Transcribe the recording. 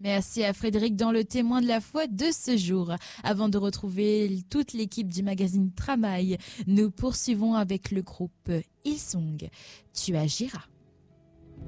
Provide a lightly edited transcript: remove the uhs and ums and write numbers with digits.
Merci à Frédéric dans le témoin de la foi de ce jour. Avant de retrouver toute l'équipe du magazine Tramail, nous poursuivons avec le groupe Hillsong. Tu agiras.